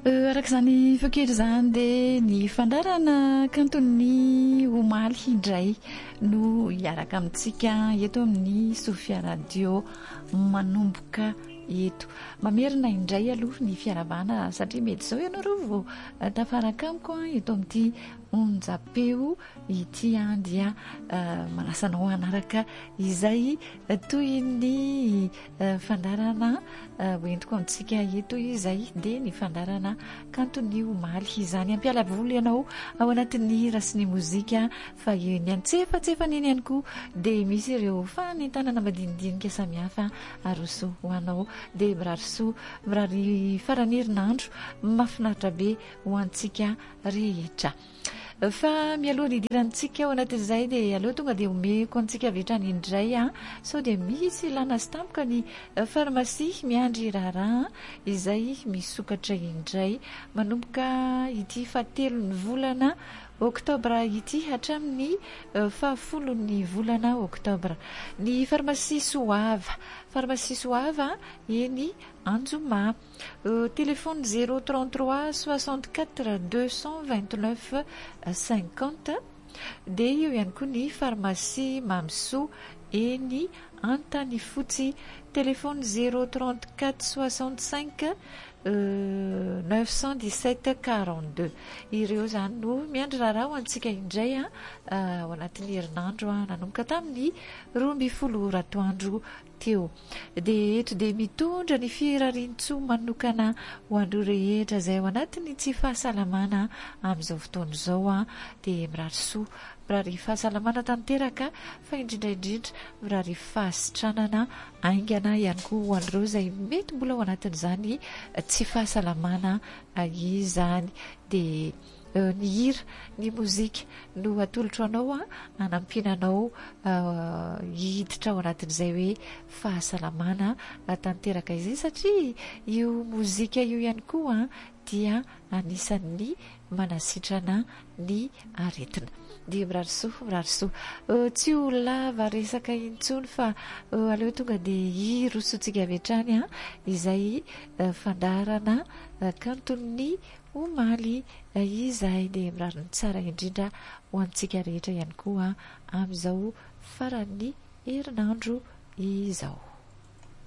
Araka izany foketry zany dia ny fandarana kanton'ny omaly indray no hiaraka amintsika eto amin'ny Sofia Radio manomboka eto. Mamerina indray aloha ny fiaravana satria mety izao ianareo vao tafaraka amiko eto amin'ity onjam-peo ity dia manasanao hanaraka izay toy ny fandarana hoentiko amintsika eto izay dia ny fandarana kanton'ny omaly izany. Ampiala voly ianao ao anatin'ny rasiny mozika fa eny antsefatsefany eny ihany koa dia misy ireo fanentanana madinidinika samihafa aroso ho anao dia mirary farany herinandro mahafinaritra be ho antsika rehetra. Fa mialoha ny idirantsika ao anatin'izay dia aloha tonga dia omeko antsika vetrany indray sao dia misy lana sy tampoka ny farmasia miandry rara izay misokatra indray manomboka ity fahatelon'ny volana oktobra ity hatramin'ny fahafolon'ny volana oktobra. Ny farmasia Soava eny Anjoma, téléphone 033 64 229 50 dia eo ihany koa ny farmasia Mamso eny Antanifotsy, téléphone 034 65 917 42. Ireo zany no miandry raharaha ho antsika indray ao anatin'ny herinandro nanomboka tamin'ny 12 ratoandro teo. Dia eto dia mitondra ny firarian-tso manokana ho andro rehetra izay ao anatin'ny tsy fahasalamana amin'izao fotoana izao dia mirary fahasalamana tanteraka fa indrindraindrindra mirary fahasitranana aingana ihany koa ho andreo izay mety mbola ao anatin'izany tsy fahasalamana izany. Dia ny hira, ny mozika no atolotra anao anampinanao hiditra ao anatin'izay hoe fahasalamana tanteraka izay satria io mozika io ihany koa dia anisan'ny manasitrana ny aretina. Dia mirarisoa tsy ho lava resaka intsony fa aleo tonga dia hirosontsika vetrany izay fandarana kanton'ny omaly izay dia mirariny tsara indrindra ho antsika rehetra ihany koa amin'izao faran'ny herinandro izao.